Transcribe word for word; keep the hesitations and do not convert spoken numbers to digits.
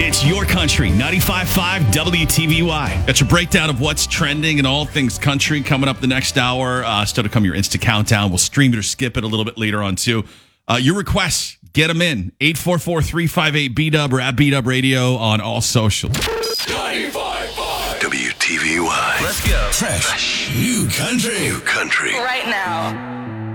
It's your country, ninety-five point five W T V Y. Got your breakdown of what's trending and all things country coming up the next hour. Uh, still to come, your Insta Countdown. We'll stream it or skip it a little bit later on, too. Uh, your requests, get them in. eight four four, three five eight, B W or at B W Radio on all socials. ninety-five point five W T V Y. Let's go. Fresh. New country. New country. Right now.